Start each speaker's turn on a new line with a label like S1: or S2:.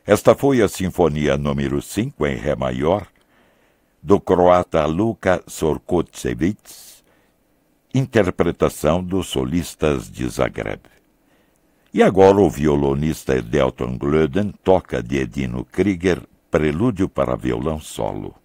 S1: Esta foi a Sinfonia número 5 em Ré maior, do croata Luka Sorkocevic, interpretação dos solistas de Zagreb. E agora o violonista Delton Glöden toca de Edino Krieger, Prelúdio para violão solo.